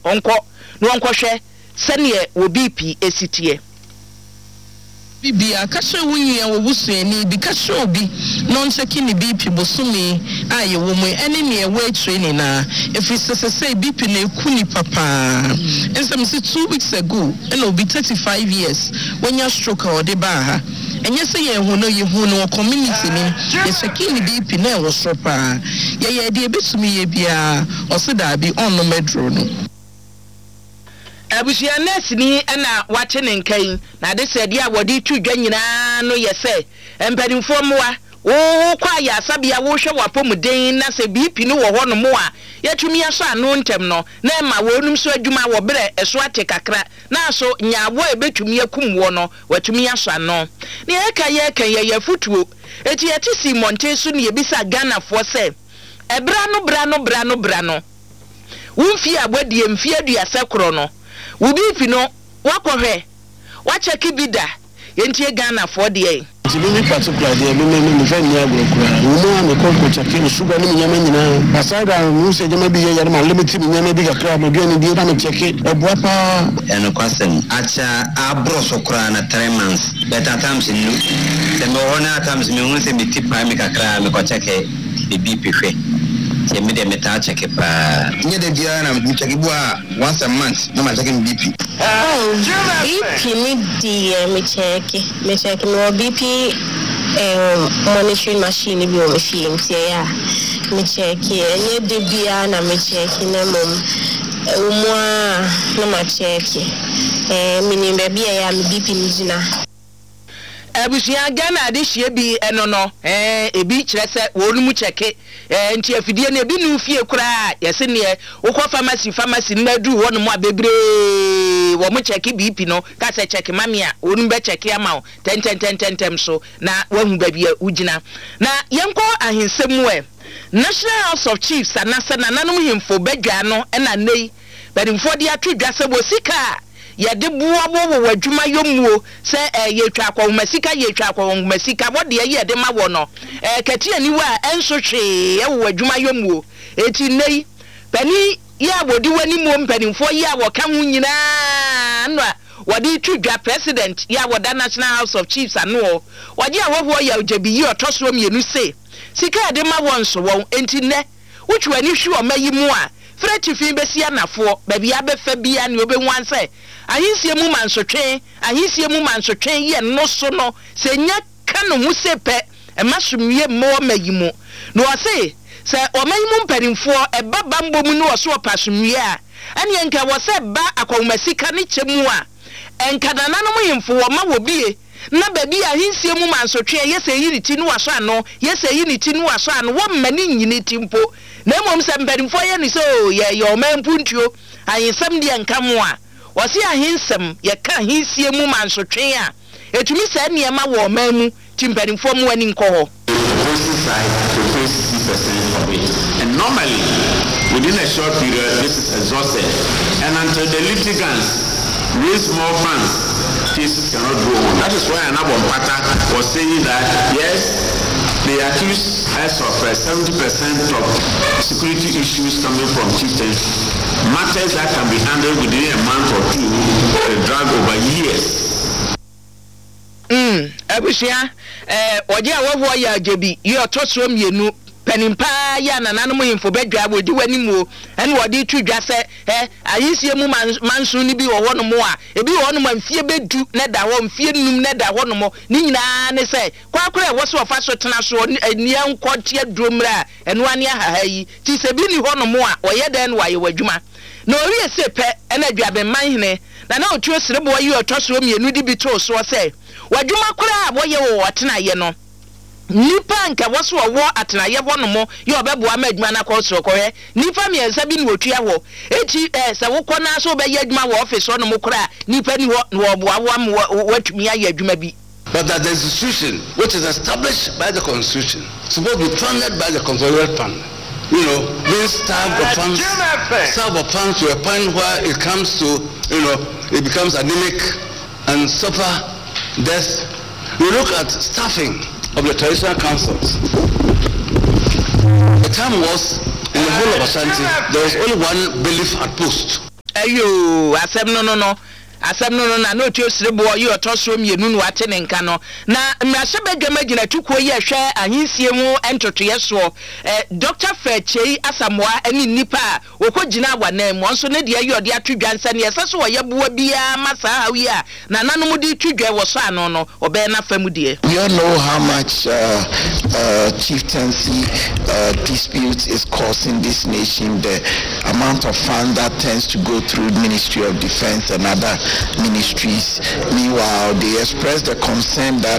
onko no onkohwe sene wo BP esitie bibia kashe wunye wo busuani bi kashe obi no ncheki ni BP bosumi aye wo mu ene ne we training na if say BP na ekuni papa ensem say 2 weeks ago and obi 35 years when you stroke or de ba ha enye say ye hu no community ni ye cheki ni BP na wo so pa ye de ebesumi ye bia o se da bi on no medro no abusia nurse ni na wache ne nkan na de se dia wodi tudwa nyina no ye se empadimfo moa wo kwa ya sabia wo hwe wapomuden na se BP ni wo ho no mo a yetumi aso anu ntem no na ma wonum so adwuma wo bere eso ate kakra na so nyaabo ebetumi akum wo no watumi aso anu ne ye kan futuo eti yeti si monte so ne yebisa Ghana fo se bra no wumfi abodie mfi aduase kro no wo BP no wakohwe wacheki bida yentie Ghana for de Tibini particular de me fa nya agro wo mo ko cheki no sugar ni nyama nyina basada mu se jama bi ye ma limit mi nyama bi kakra ma bi ni di na me cheki eboa pa eno kwasem acha abro so kra na 3 months better times nu se me wona times me hu se me tipa me kakra me ko cheki the BP hwe se me de meta cheki pa nye de dia na me cheki bua once a month na ma cheki BP BP ni di me cheki no BP monitoring machine bi o machine tie ya me cheki nye de bia na me cheki na mom umwa na ma cheki minimbe bia ya me BP ni jina abusia Ghana de hie bi eno no ebi kire se wonu cheke nti afidie na ebi nu fie kura yese ne wo ko pharmacy na du wono mo abebre wo mo cheke BP no ka se cheke mamia wonu be cheke ama 10 so na wahu babia ugina na yenko ahensem we National House of Chiefs anasa na nanom himfo badwa no na nei badimfo de atodwa se bo sika ya de buabo wo adwuma yomuo se ye twa kwa masika wode ye de ma wo no katia ni wa enso hwe ye wo adwuma yomuo eti nei pani ya bodi wani mo mpanimfo ya wo ka hu nyina no wadi tudwa president ya woda National House of Chiefs ano wadi awoho ya ojabi yi otoso mienu se sika de ma wo nso wo enti ne wutwa ni hwe o mayi mu a freti fi besia nafo ba bia befa bia ne obenwanse ahinsie mu mansotwe ye no so no se nya kanu mu sepe e masumye mo mayimu no ose se o mayimu mpanimfo e baba mbom no so opasumye a ane enka wo se ba akomasika ne chemu a enka nananom himfo wo ma wo bie na baby ahinsie mu mansotwe ye se yiri ti no waso ano ye se yiri ti no waso ano wo mani nyini timpo na mom se mpanimfo ye ni so ye yo mampuntuo ayinsam de enka mo a wasi ahinsem ye ka hinsie mu mansotwe a etumi sa niema wo mamu timpanimfo mu ani nko ho and normally within a short period this is exhausted and until the litigants raise more funds cases cannot go on. That is why Anabon Pata was saying that yes, they accuse us of 70% of security issues coming from chieftains, matters that can be handled within a month or two, drag over years. Abusia, Odia Wawa ya Jebi, you are taught mienu. Penimpa ya na nanom himfo badwa wodi wani mu ene wodi tudwa se ayisie mu manso ni bi wo no mo a ebi wo no mfie bedu na da wo mfie num na da wo no mo ni nyina ne se kwakora wo so ofa so tena so ni ankote adromra ene wane aha yi ti se bi ni ho no mo a oye den wa ye wadwuma na ori ese pe ene adwabe manhene na otuo serebo yi otoso mienu di bi to so se wadwuma kora wo ye wo tena ye no nipa nka waso wo atenaye honomo ye obeboa ma adwuma na koso koye nipa miensa bi ni otua ho eti se wokọ na so be ye adwuma wo office honomo kora nipa ni ho no oboa wo watumi aye adwuma bi. But that the institution which is established by the constitution supposed to be funded by the Confederate Fund, you know, being starved of funds to a point where it comes to, you know, it becomes anemic and suffer death. We look at staffing of the traditional councils. The time was in the whole of Ashanti there was only one bailiff at post. ayo asem no asem no na no tio srebo yi otoso mienu no ate ne nka no na mmase badwama gina tukuo yi ehwe ahinsie mu entotoye so Dr. Fechei Asamoah ani nipa okogina awana mu nso ne de ayi ode atudwa nsa ne yeseso wo yeboa bia masa hawi a na nanom de tudwa wo so ano no obe na famu de. We all know how much chieftaincy disputes is causing this nation, the amount of funds that tends to go through Ministry of Defense and other ministries. Meanwhile, they expressed the concern that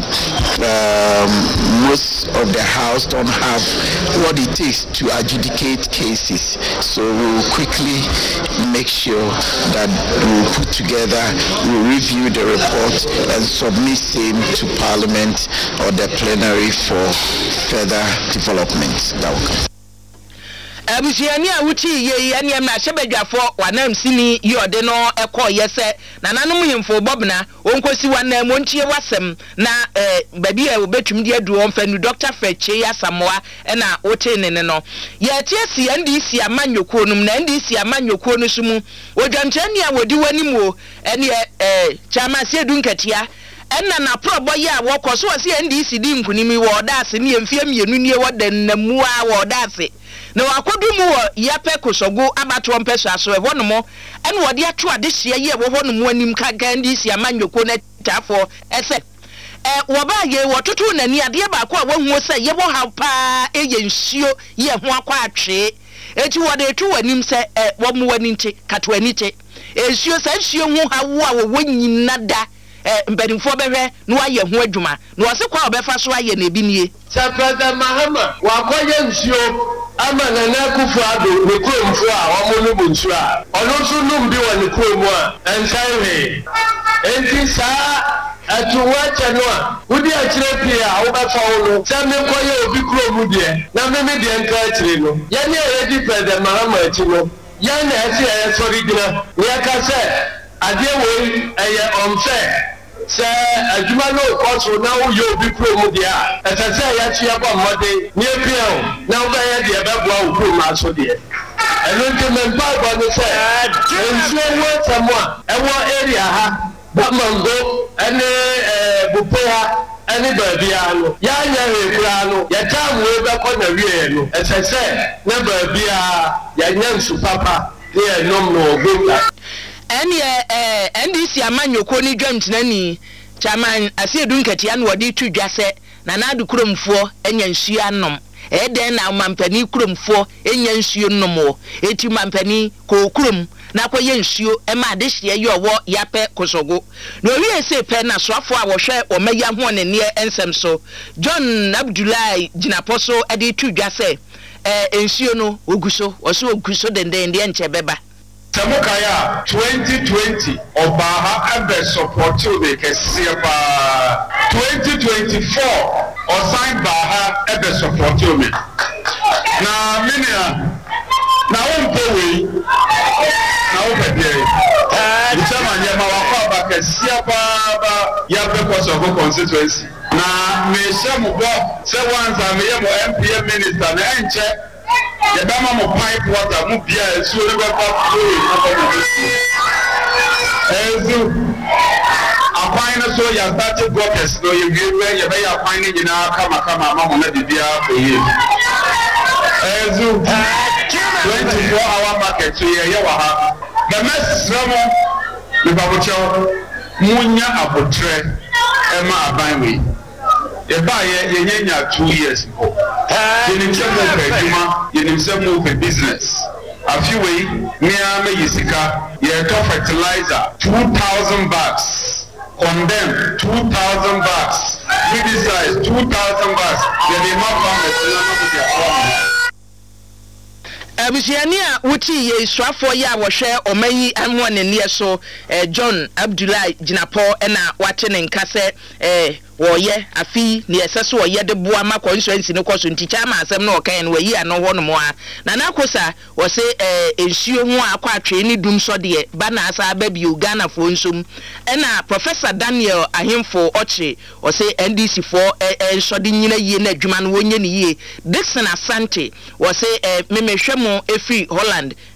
most of the house don't have what it takes to adjudicate cases. So we will quickly make sure that we will put together, we will review the report and submit same to Parliament or the plenary for further developments that will come. Abusiani a wuti ye ene em na hyebadwafo wanam sini yode no ekọ yese na nanom himfo bobna onkosi wanam montie wasem na babi a obetum de adu onfanu Dr. Fechei Asamoah na wote ne no ye tiesi NDC amanyoko num na NDC amanyoko no sumu odwantani a wodi wanim wo ene chama se dunkatia enna na probo ye a wokoso wase NDC di nkunimi wo daase ne emfie mienu nie wodannamu a wo daase na wakodumu wo yape kosogo abato mpeso aso ewonomo ene wode ato adehye ye wohonomo anim ka NDC amanyoko na tafo ese woba ye wototo nani ade ba ko a wohu se ye bo ha pa eyensuo ye ho akwa atwe eti wode etu wanim se womu wani nche kato ani che ensuo sa nsuo hu ha wo a wo nyina da mbadimfo behwe no aye ho adwuma no wose kwa obefa so aye na ebi nie Sir President Mahama wakoye nsuo ama na Kufu Addo ne kromfo a omo no nsuo a ono so num bi woni kromu a ensawe enti saa atuwache no a wudi akire pia a wobefa wo no se me koye obi kromu de na me de nka akire no ye ne ye di President Mahama achi no ye na ese ye sori gina ye ka se ade wo eye onse se adwuma no koso na wo yo bi promo dia esese ya tua ba mode ni epia o na wo ya de beboa wo promo aso de eno nke memba ba no se ensuo wo tamwa ewo area ha ba mango ene bupea ene babia no ya nya hekura no ya tamu e be ko na wie no esese na babia ya nya nsu papa ne enom no ogunda NDC amanyoko ni dwantinani chairman asiedu nkatia no wodi tudwase na nadu kuromfo enya nsuo anom den na mampani kuromfo enya nsuo nomo eti mampani ko kurom na koye nsuo ma adehye ye owo yape kosogo no wie se pe na soafo a wo hwe o maya ho ne ne ensem so John Abdullahi Jinaposo edi tudwase nsuo no oguso oso oguso denden de enche beba Samukaya 2020 Obaha Abe support you the Kesiapa 2024 Osain Baha Abe support you me. Na minia na umpewe na upedie. Mchama nyema wakwa ba Kesiapa yape kwa soko constituency. Na mesha mubo se wanza meye mo MPM minister na enche yabama mo pipe water mu bia esu ne ba flow ezu apan na so ya started workers no you give ya be ya apan ni nyina kama ama na bibia oye ezu 24-hour market so ye wa ha the message mo le babocho munya abotre ema aban we ye ba ye nyenya 2 years ago you need business. A few way, near me Yisika, ye fertilizer, 2,000 bucks. Condemn 2,000 bucks. Criticize 2,000 bucks. They not Abusiani a wuti ye swafo ya wo hwe omayi anwo ne ne so John Abdullahi Jinapo na wate ne nkase woye afi ne yeseso woye de boa ma constituency ne koso nticha ma asem na okan no yi ano ho no mo a na nakosa wo se ensuo ho akwa atwe ni dum so de ba na asa ba bi Uganda fo nsum na Professor Daniel Ahimfo Ochi wo se NDC fo enso de nyina yie na adwuma no wonye ne yie Dixon Asante wo se memehwe mo efi Holland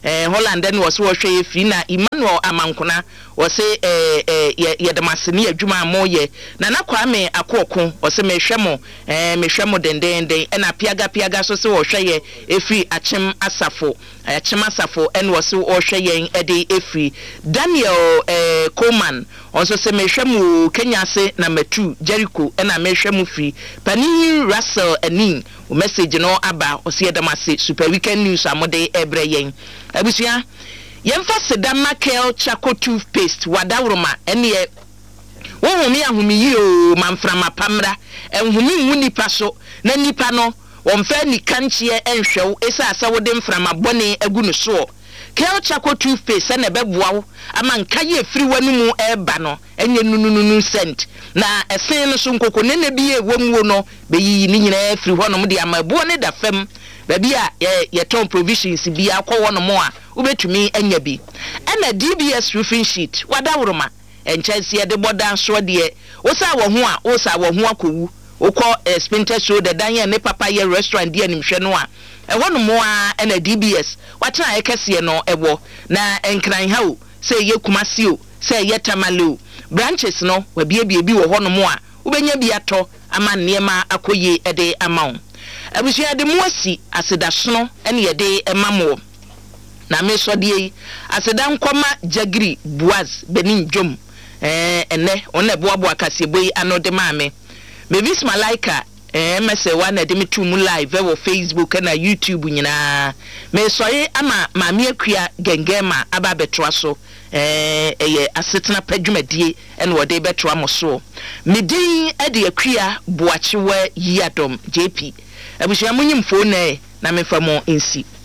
Holland den wo so wo hwe fi na Emmanuel Amankona wo se ye de maseni adwuma moye na Kwame Akoko wo se mehwe mo dendenden na piaga so se wo hwe ye efi Achem Asafo en wo se wo hwe yen ede efi Daniel Coleman also se mehwe mu Kenya se na Matu Jericho na mehwe mu fi Pani Russell Anin o message no aba o se edamase super weekend news amode ebre yen abusia yemfa sedama kel chako toothpaste wadawroma ene wo humi ahumi yi o manframa pamra enhumi nwu nipa so na nipa no wonfa ni kanchie enhwew esa asa wode mframa bone agu no so kel chako toothpaste na beboa wo ama nkaye efiri wanu mu eba no enye nunununu scent na esen no so nkoko ne bi ewomwo no beyi ni nyina efiri ho no de amabuo ne da fam baby a ye ton provisions bi akwo no mo a ubetumi anya bi na DBS roofing sheet wadawroma enchanse de bodan so de wo sa wo ho akowu ukọ spinter show the dan ne papa ye restaurant de animhwe no a ho no mo a na DBS watena ekese no ebo na enkran ha o say ye kumasi o say ye tamale o branches no wa biebie bi wo ho no mo a ubenya bi ato ama niema akoye ede amount abusia de muasi asedasono ene ye de emamo na me so de aseda nkoma jagiri buaz benin dwom ene ona boabo akaseboi anode maame Mavis Malaika mese wana de metum live wo Facebook na YouTube nyina me soye ama maame akua gengema aba betwa so eye asetena padwumadie ene wode betwa mo so medin ade akua boachewa yiadom JP abusia munyimfo na me famo nsi